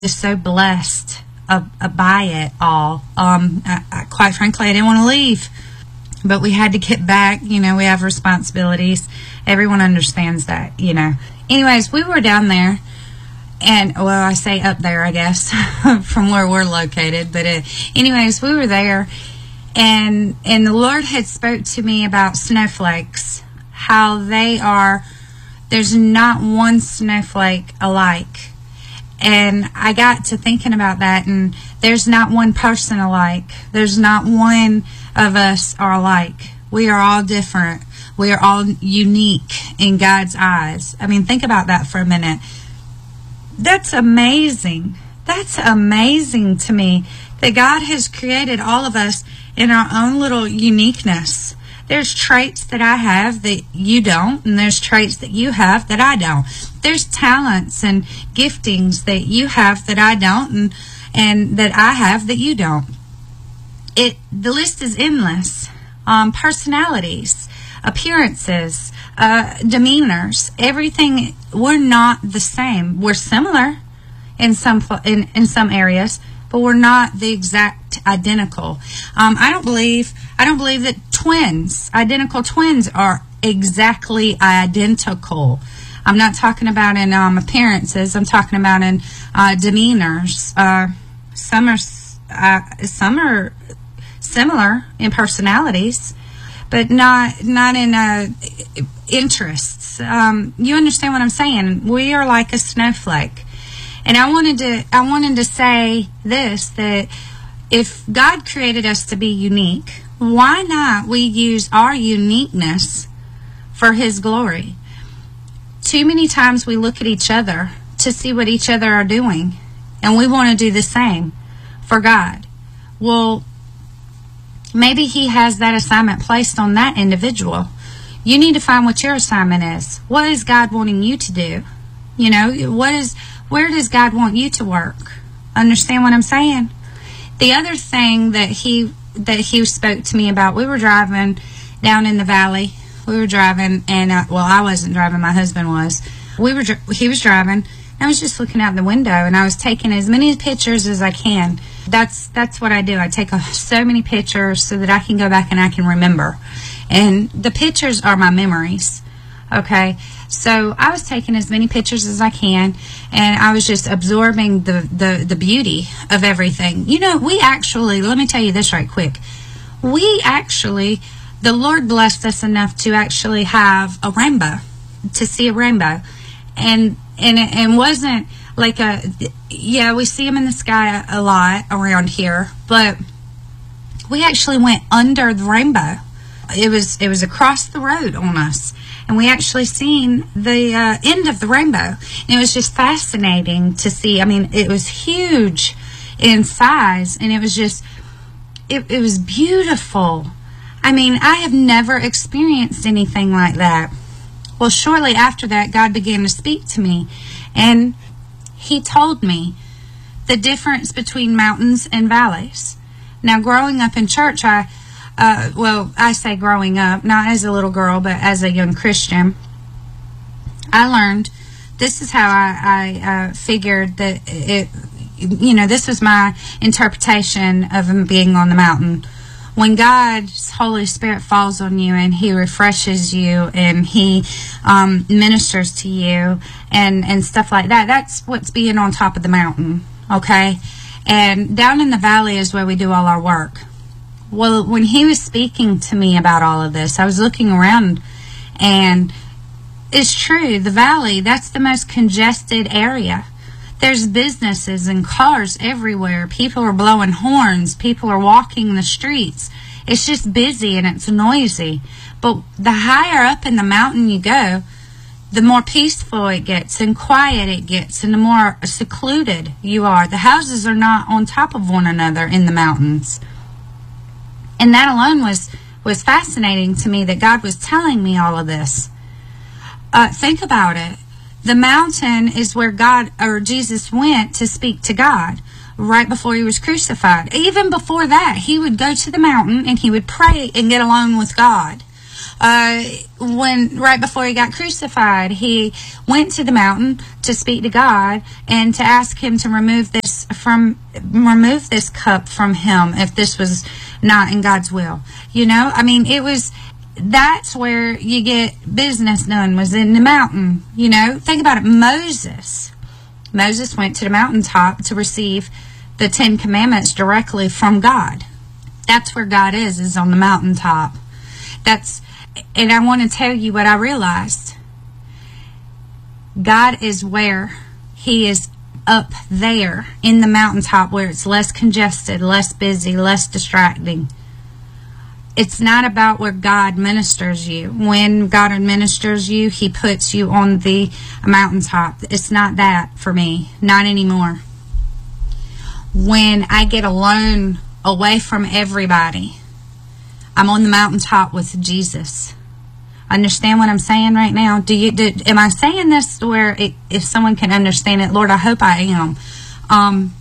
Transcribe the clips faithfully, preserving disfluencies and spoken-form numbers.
just so blessed uh, uh, by it all. Um, I, I, quite frankly, I didn't want to leave, but we had to get back. You know, we have responsibilities. Everyone understands that, you know. Anyways, we were down there, and, well, I say up there, I guess, from where we're located. But uh, anyways, we were there, and and the Lord had spoke to me about snowflakes, how they are, there's not one snowflake alike. And I got to thinking about that, and there's not one person alike. There's not one of us are alike. We are all different. We are all unique in God's eyes. I mean, think about that for a minute. That's amazing. That's amazing to me that God has created all of us in our own little uniqueness. There's traits that I have that you don't, and there's traits that you have that I don't. There's talents and giftings that you have that I don't, and and that I have that you don't. It the list is endless. Um, personalities, appearances, uh, demeanors, everything. We're not the same. We're similar in some in in some areas, but we're not the exact identical. Um, I don't believe I don't believe that twins, identical twins, are exactly identical. I'm not talking about in um, appearances. I'm talking about in uh, demeanors. Uh, some are uh, some are similar in personalities, but not not in uh, interests. Um, you understand what I'm saying? We are like a snowflake, and I wanted to I wanted to say this, that if God created us to be unique, why not we use our uniqueness for His glory? Too many times we look at each other to see what each other are doing, and we want to do the same for God. Well, maybe He has that assignment placed on that individual. You need to find what your assignment is. What is God wanting you to do? You know, what is where does God want you to work? Understand what I'm saying? The other thing that he that he spoke to me about, we were driving down in the valley. We were driving, and uh, well, I wasn't driving. My husband was. We were. He was driving. I was just looking out the window, and I was taking as many pictures as I can. That's that's what I do. I take a, so many pictures so that I can go back and I can remember. And the pictures are my memories. Okay, so I was taking as many pictures as I can, and I was just absorbing the, the, the beauty of everything. You know, we actually, let me tell you this right quick. We actually, the Lord blessed us enough to actually have a rainbow, to see a rainbow. And, and it and wasn't like a, yeah, we see them in the sky a lot around here, but we actually went under the rainbow. It was, it was across the road on us. And we actually seen the uh, end of the rainbow. And it was just fascinating to see. I mean, it was huge in size, and it was just, it, it was beautiful. I mean, I have never experienced anything like that. Well, shortly after that, God began to speak to me, and He told me the difference between mountains and valleys. Now, growing up in church, I Uh, well, I say growing up, not as a little girl, but as a young Christian, I learned, this is how I, I uh, figured that it, you know, this was my interpretation of Him being on the mountain. When God's Holy Spirit falls on you and He refreshes you and He um, ministers to you and, and stuff like that, that's what's being on top of the mountain, okay? And down in the valley is where we do all our work. Well, when He was speaking to me about all of this, I was looking around, and it's true, the valley, that's the most congested area. There's businesses and cars everywhere. People are blowing horns. People are walking the streets. It's just busy and it's noisy. But the higher up in the mountain you go, the more peaceful it gets and quiet it gets, and the more secluded you are. The houses are not on top of one another in the mountains. And that alone was, was fascinating to me, that God was telling me all of this. Uh, think about it. The mountain is where God or Jesus went to speak to God right before He was crucified. Even before that, He would go to the mountain and He would pray and get alone with God. Uh, when right before He got crucified, He went to the mountain to speak to God and to ask him to remove this from remove this cup from him if this was not in God's will. You know, I mean, it was, that's where you get business done, was in the mountain. You know, think about it. Moses. Moses went to the mountaintop to receive the Ten Commandments directly from God. That's where God is, is on the mountaintop. That's, and I want to tell you what I realized. God is where he is up there in the mountaintop, where it's less congested, less busy, less distracting. It's not about where God ministers you. When God administers you, he puts you on the mountaintop. It's not that for me. Not anymore. When I get alone, away from everybody, I'm on the mountaintop with Jesus. Understand what I'm saying right now? Do you? Do, am I saying this where it, if someone can understand it? Lord, I hope I am. Um,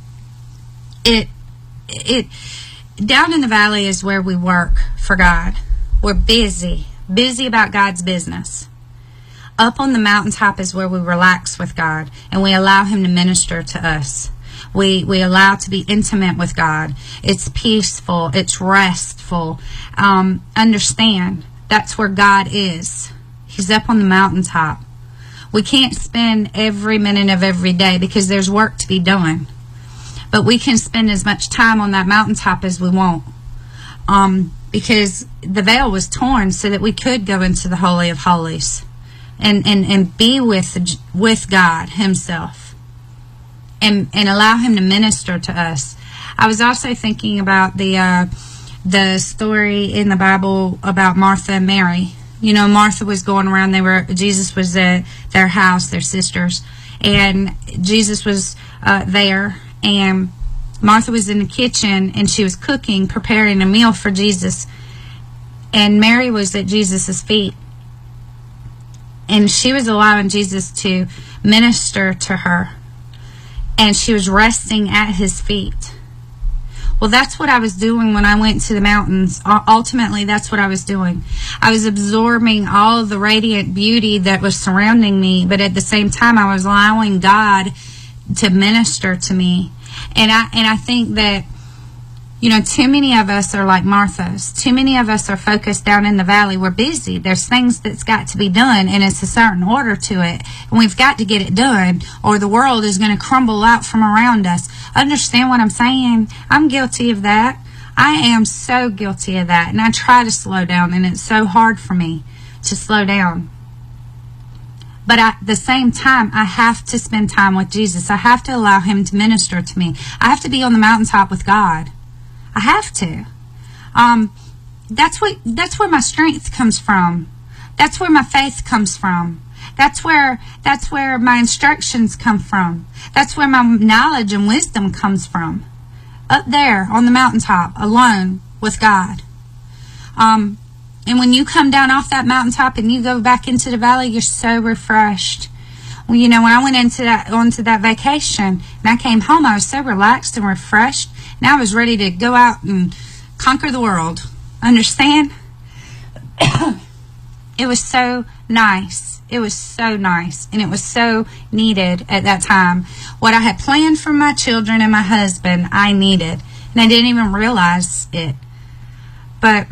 it, it, down in the valley is where we work for God. We're busy, busy about God's business. Up on the mountaintop is where we relax with God and we allow him to minister to us. We we allow to be intimate with God. It's peaceful. It's restful. Um, understand, that's where God is. He's up on the mountaintop. We can't spend every minute of every day because there's work to be done. But we can spend as much time on that mountaintop as we want. Um, because the veil was torn so that we could go into the Holy of Holies and, and, and be with, with God himself and, and allow him to minister to us. I was also thinking about the, uh, the story in the Bible about Martha and Mary. You know, Martha was going around, they were, Jesus was at their house, their sisters, and Jesus was uh, there, and Martha was in the kitchen, and she was cooking, preparing a meal for Jesus, and Mary was at Jesus' feet, and she was allowing Jesus to minister to her, and she was resting at his feet. Well, that's what I was doing when I went to the mountains. Ultimately, that's what I was doing. I was absorbing all of the radiant beauty that was surrounding me, but at the same time, I was allowing God to minister to me. And I and I think that, you know, too many of us are like Martha's. Too many of us are focused down in the valley. We're busy. There's things that's got to be done, and it's a certain order to it. And we've got to get it done, or the world is going to crumble out from around us. Understand what I'm saying? I'm guilty of that. I am so guilty of that. And I try to slow down, and it's so hard for me to slow down. But at the same time, I have to spend time with Jesus. I have to allow him to minister to me. I have to be on the mountaintop with God. I have to. Um, that's what. That's where my strength comes from. That's where my faith comes from. That's where. That's where my instructions come from. That's where my knowledge and wisdom comes from. Up there on the mountaintop, alone with God. Um, and when you come down off that mountaintop and you go back into the valley, you're so refreshed. Well, you know, when I went into that onto that vacation and I came home, I was so relaxed and refreshed. Now I was ready to go out and conquer the world. Understand? It was so nice. It was so nice. And it was so needed at that time. What I had planned for my children and my husband, I needed. And I didn't even realize it. But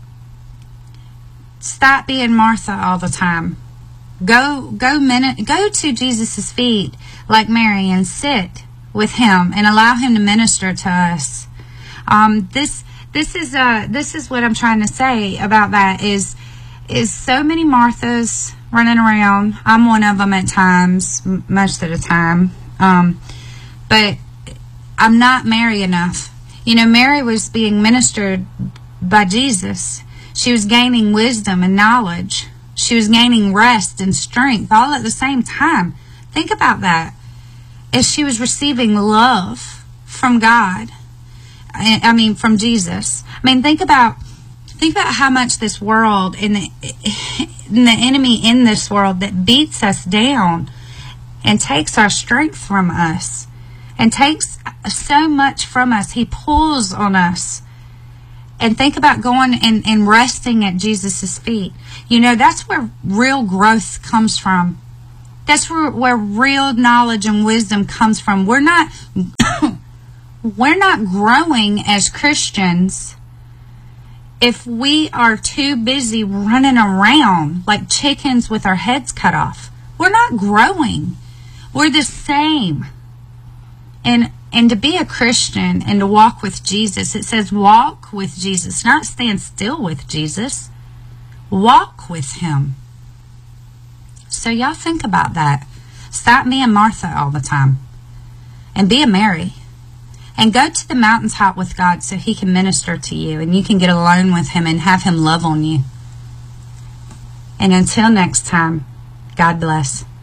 stop being Martha all the time. Go, go, minute, go to Jesus' feet like Mary and sit with him and allow him to minister to us. Um, this, this is, uh, this is what I'm trying to say about that is, is so many Marthas running around. I'm one of them at times, m- most of the time. Um, but I'm not Mary enough. You know, Mary was being ministered by Jesus. She was gaining wisdom and knowledge. She was gaining rest and strength all at the same time. Think about that. As she was receiving love from God, I mean, from Jesus. I mean, think about think about how much this world and the, and the enemy in this world that beats us down and takes our strength from us and takes so much from us. He pulls on us. And think about going and, and resting at Jesus' feet. You know, that's where real growth comes from. That's where, where real knowledge and wisdom comes from. We're not we're not growing as Christians if we are too busy running around like chickens with our heads cut off. We're not growing. We're the same. And and to be a Christian and to walk with Jesus, it says walk with Jesus, not stand still with Jesus. Walk with him. So y'all think about that. Stop being Martha all the time. And be a Mary. And go to the mountaintop with God so he can minister to you and you can get alone with him and have him love on you. And until next time, God bless.